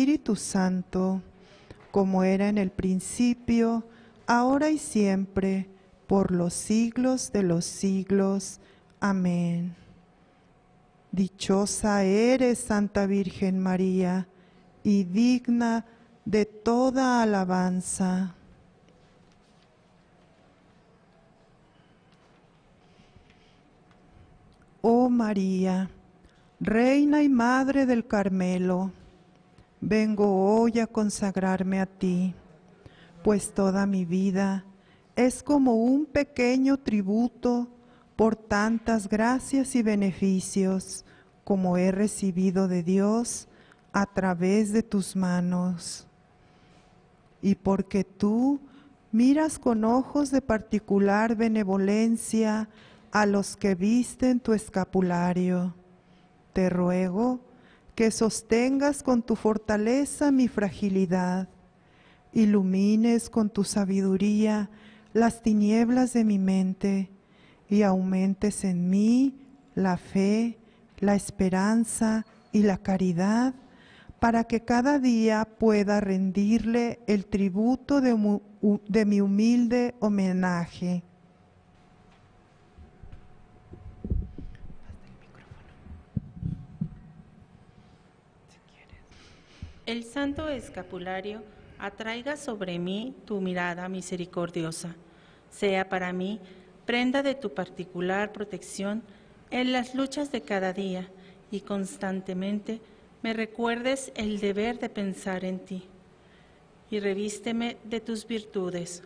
Espíritu Santo, como era en el principio, ahora y siempre, por los siglos de los siglos. Amén. Dichosa eres, Santa Virgen María, y digna de toda alabanza. Oh María, Reina y Madre del Carmelo, vengo hoy a consagrarme a ti, pues toda mi vida es como un pequeño tributo por tantas gracias y beneficios como he recibido de Dios a través de tus manos. Y porque tú miras con ojos de particular benevolencia a los que visten tu escapulario, te ruego que sostengas con tu fortaleza mi fragilidad, ilumines con tu sabiduría las tinieblas de mi mente y aumentes en mí la fe, la esperanza y la caridad, para que cada día pueda rendirle el tributo de mi humilde homenaje. El santo escapulario atraiga sobre mí tu mirada misericordiosa. Sea para mí prenda de tu particular protección en las luchas de cada día y constantemente me recuerdes el deber de pensar en ti. Y revísteme de tus virtudes.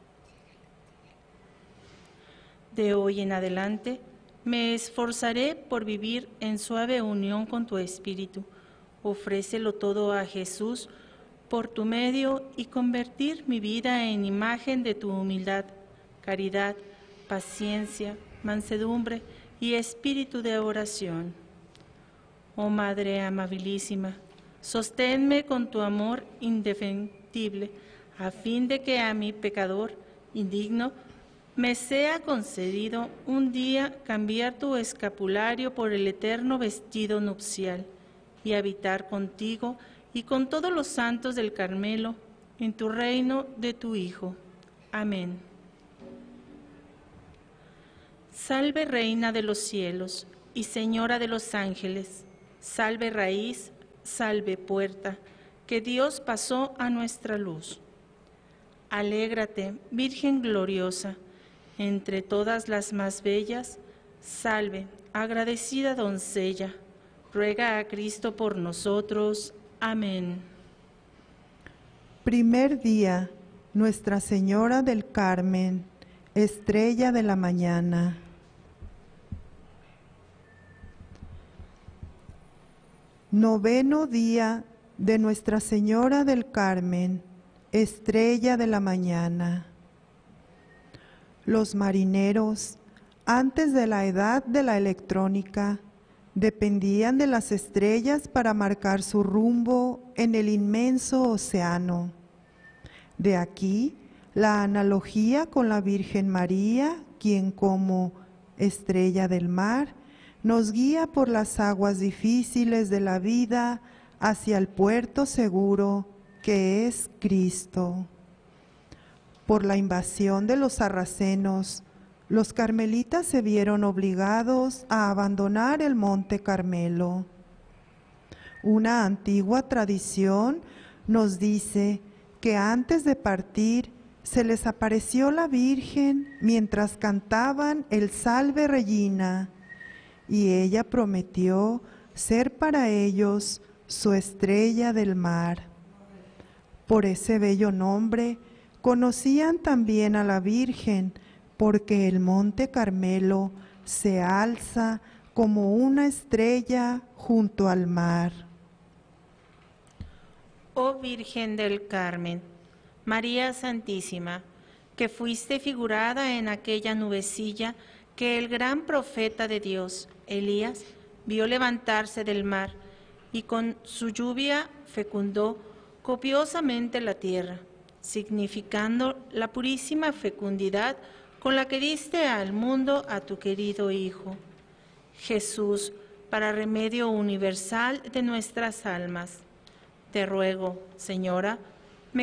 De hoy en adelante me esforzaré por vivir en suave unión con tu Espíritu. Ofrécelo todo a Jesús por tu medio y convertir mi vida en imagen de tu humildad, caridad, paciencia, mansedumbre y espíritu de oración. Oh Madre amabilísima, sosténme con tu amor indefectible, a fin de que a mi pecador indigno me sea concedido un día cambiar tu escapulario por el eterno vestido nupcial y habitar contigo y con todos los santos del Carmelo en tu reino de tu Hijo. Amén. Salve Reina de los cielos y Señora de los ángeles, salve raíz, salve puerta, que Dios pasó a nuestra luz. Alégrate, Virgen gloriosa, entre todas las más bellas, salve, agradecida doncella, ruega a Cristo por nosotros. Amén. Primer día, Nuestra Señora del Carmen, estrella de la mañana. Noveno día de Nuestra Señora del Carmen, estrella de la mañana. Los marineros, antes de la edad de la electrónica, dependían de las estrellas para marcar su rumbo en el inmenso océano. De aquí la analogía con la Virgen María, quien como estrella del mar nos guía por las aguas difíciles de la vida hacia el puerto seguro que es Cristo. Por la invasión de los sarracenos, los carmelitas se vieron obligados a abandonar el Monte Carmelo. Una antigua tradición nos dice que antes de partir se les apareció la Virgen mientras cantaban el Salve Regina, y ella prometió ser para ellos su estrella del mar. Por ese bello nombre conocían también a la Virgen, porque el Monte Carmelo se alza como una estrella junto al mar. Oh Virgen del Carmen, María Santísima, que fuiste figurada en aquella nubecilla que el gran profeta de Dios, Elías, vio levantarse del mar y con su lluvia fecundó copiosamente la tierra, significando la purísima fecundidad con la que diste al mundo a tu querido Hijo, Jesús, para remedio universal de nuestras almas. Te ruego, Señora,